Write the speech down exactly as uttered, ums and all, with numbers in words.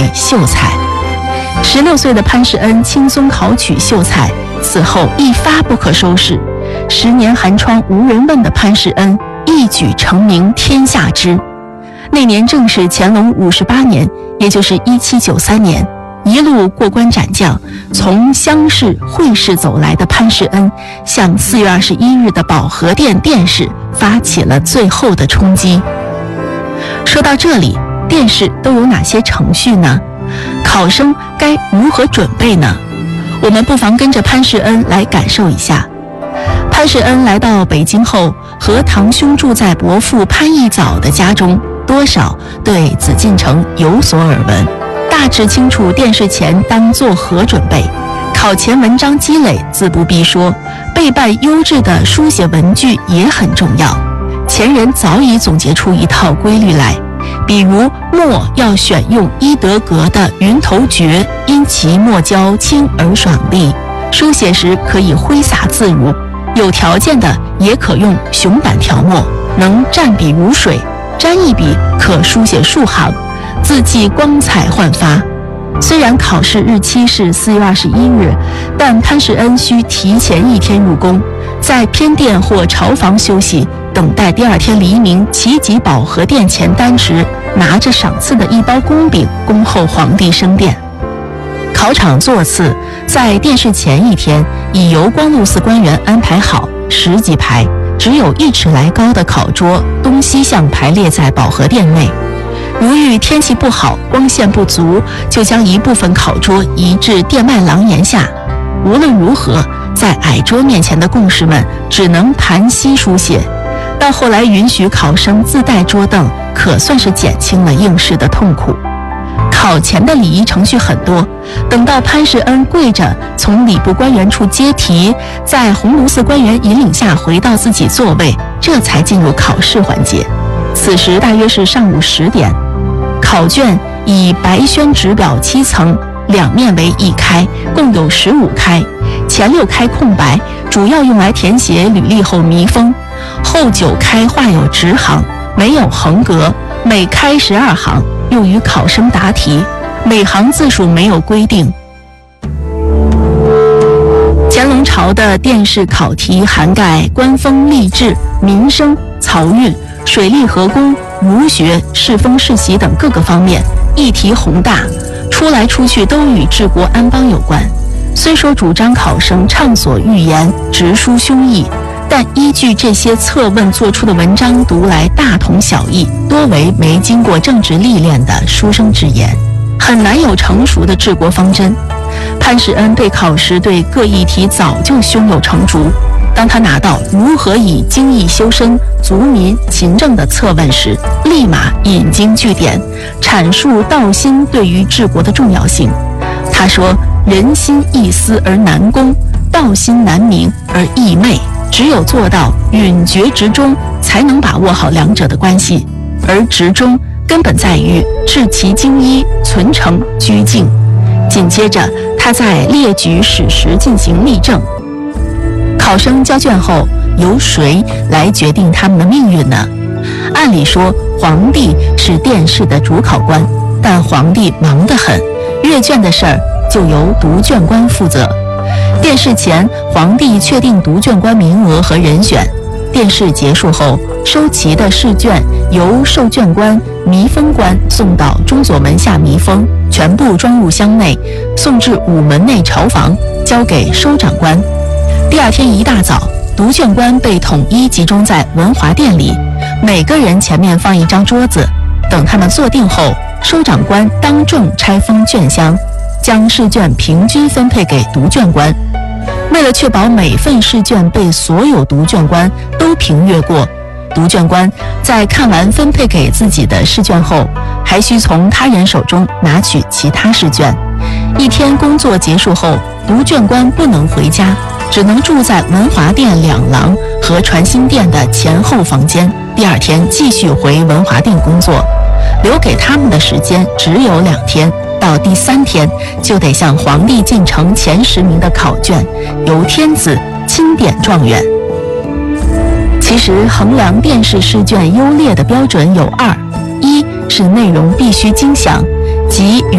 秀才。十六岁的潘世恩轻松考取秀才，此后一发不可收拾。十年寒窗无人问的潘世恩一举成名天下知。那年正是乾隆五十八年，也就是一七九三年，一路过关斩将，从乡试、会试走来的潘世恩，向四月二十一日的保和殿殿试发起了最后的冲击。说到这里，殿试都有哪些程序呢？考生该如何准备呢？我们不妨跟着潘世恩来感受一下。潘世恩来到北京后，和堂兄住在伯父潘义藻的家中，多少对紫禁城有所耳闻，大致清楚殿试前当作何准备。考前文章积累自不必说，备办优质的书写文具也很重要。前人早已总结出一套规律来，比如墨要选用伊德格的云头蕨，因其墨胶轻而爽利，书写时可以挥洒自如。有条件的也可用熊胆条墨，能蘸笔如水，沾一笔可书写数行，字迹光彩焕发。虽然考试日期是四月二十一日，但潘世恩需提前一天入宫，在偏殿或朝房休息，等待第二天黎明齐集保和殿前丹时，拿着赏赐的一包宫饼恭候皇帝升殿。考场座次在殿试前一天已由光禄寺官员安排好，十几排，只有一尺来高的考桌东西向排列在保和殿内。如遇天气不好，光线不足，就将一部分考桌移至殿外廊檐下。无论如何，在矮桌面前的贡士们只能盘膝书写。到后来允许考生自带桌凳，可算是减轻了应试的痛苦。考前的礼仪程序很多，等到潘世恩跪着从礼部官员处接题，在鸿胪寺官员引领下回到自己座位，这才进入考试环节。此时大约是上午十点，考卷以白宣纸表七层，两面为一开，共有十五开，前六开空白，主要用来填写履历后密封，后九开画有直行，没有横格，每开十二行，用于考生答题，每行字数没有规定。乾隆朝的殿试考题涵盖官风吏治、民生、漕运、水利河工、儒学、世风世袭等各个方面，议题宏大，出来出去都与治国安邦有关。虽说主张考生畅所欲言，直抒胸臆，但依据这些测问做出的文章读来大同小异，多为没经过政治历练的书生之言，很难有成熟的治国方针。潘世恩备考时对各议题早就胸有成竹，当他拿到如何以精益修身、族民勤政的测问时，立马引经据典，阐述道心对于治国的重要性。他说：“人心易思而难攻，道心难明而易昧。只有做到允绝直中，才能把握好两者的关系。而直中根本在于治其精一，存诚居静。”紧接着，他在列举史实进行例证。考生交卷后，由谁来决定他们的命运呢？按理说，皇帝是殿试的主考官，但皇帝忙得很，阅卷的事儿就由读卷官负责。殿试前，皇帝确定读卷官名额和人选。殿试结束后，收齐的试卷由授卷官、密封官送到中左门下密封，全部装入箱内，送至午门内朝房，交给收长官。第二天一大早，读卷官被统一集中在文华殿里，每个人前面放一张桌子。等他们坐定后，收长官当众拆封卷箱，将试卷平均分配给读卷官。为了确保每份试卷被所有读卷官都评阅过，读卷官在看完分配给自己的试卷后，还需从他人手中拿取其他试卷。一天工作结束后，读卷官不能回家，只能住在文华殿两廊和传心殿的前后房间，第二天继续回文华殿工作。留给他们的时间只有两天，到第三天就得向皇帝进呈前十名的考卷，由天子钦点状元。其实衡量殿试试卷优劣的标准有二：一是内容必须精详，即